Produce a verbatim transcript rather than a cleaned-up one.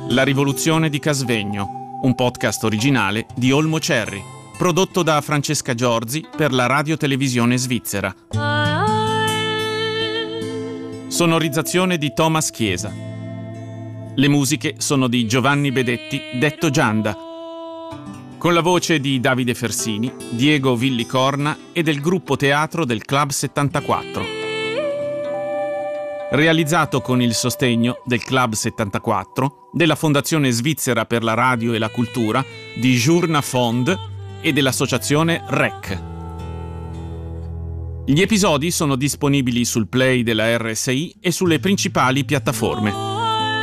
La rivoluzione di Casvegno, un podcast originale di Olmo Cerri, prodotto da Francesca Giorzi per la radiotelevisione svizzera. Sonorizzazione di Thomas Chiesa. Le musiche sono di Giovanni Bedetti, detto Gianda, con la voce di Davide Fersini, Diego Villicorna e del gruppo teatro del Club settantaquattro. Realizzato con il sostegno del Club settantaquattro, della Fondazione Svizzera per la Radio e la Cultura, di Journa Fond e dell'associazione R E C. Gli episodi sono disponibili sul Play della R S I e sulle principali piattaforme.